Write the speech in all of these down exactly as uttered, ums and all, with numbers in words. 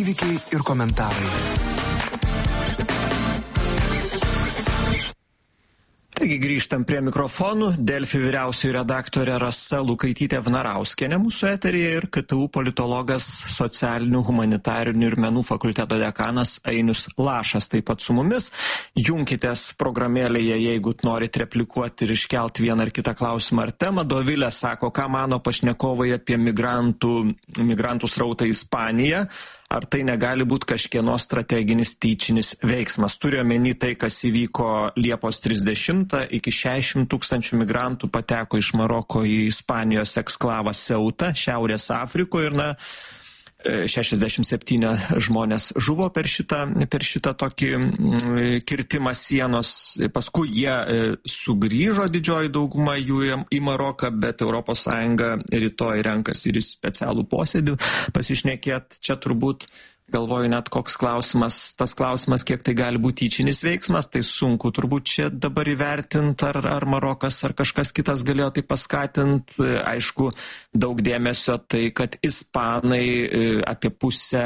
įvykiai ir komentarai. Taigi grįžtam prie mikrofonų. Delfi vyriausioji redaktorė Rasa Lukaitytė-Vnarauskienė mūsų eteryje ir K T U politologas, socialinių, humanitarinių ir menų fakulteto dekanas Ainius Lašas taip pat su mumis. Junkitės programėlėje, jeigu norit replikuoti ir iškelti vieną ar kitą klausimą ar temą. Dovilė sako, ką mano pašnekovai apie migrantų, migrantų srautą į Ispaniją. Ar tai negali būti kažkieno strateginis tyčinis veiksmas? Turiu omeny tai, kas įvyko Liepos trisdešimtą, iki šešiasdešimt tūkstančių migrantų pateko iš Maroko į Ispanijos eksklavą Seutą, Šiaurės Afrikoje, ir na, šešiasdešimt septyni žmonės žuvo per šitą, per šitą tokį kirtimą sienos. Paskui jie sugrįžo, didžioji dauguma jų, į Maroką, bet Europos Sąjunga rytoj renkasi ir į specialų posėdį pasišnekėt. Čia turbūt, galvoju, net koks klausimas, tas klausimas, kiek tai gali būti tyčinis veiksmas, tai sunku turbūt čia dabar įvertinti, ar, ar Marokas, ar kažkas kitas galėjo tai paskatinti. Aišku, daug dėmesio tai, kad ispanai apie pusę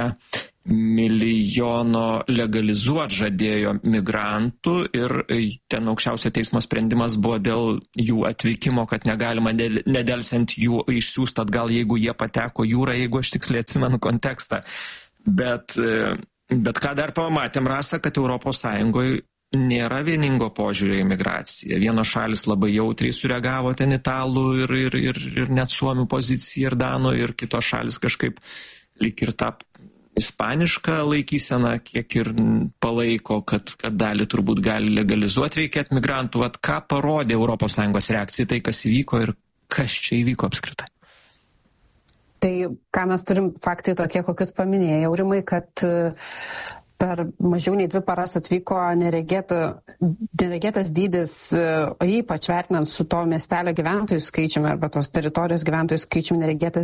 milijono legalizuoti žadėjo migrantų ir ten aukščiausio teismo sprendimas buvo dėl jų atvykimo, kad negalima nedelsiant jų išsiųsti atgal, jeigu jie pateko jūrą, jeigu aš tiksliai atsimenu kontekstą. Bet, bet ką dar pamatėm, Rasa, kad Europos Sąjungoje nėra vieningo požiūrio į migraciją. Vienos šalis labai jautriai sureagavo ten italų ir, ir, ir, ir net suomių poziciją ir danų, ir kitos šalis kažkaip lyg ir tą ispanišką laikyseną kiek ir palaiko, kad, kad dalį turbūt gali legalizuoti reikėti migrantų. Vat ką parodė Europos Sąjungos reakcija, tai kas įvyko ir kas čia įvyko apskritai? Tai ką mes turim faktai tokie, kokius paminėjai, Aurimai, kad per mažiau nei dvi paras atvyko neregėtų, neregėtas dydis, ypač vertinant su to miestelio gyventojų skaičiumi arba tos teritorijos gyventojų skaičiumi, neregėtas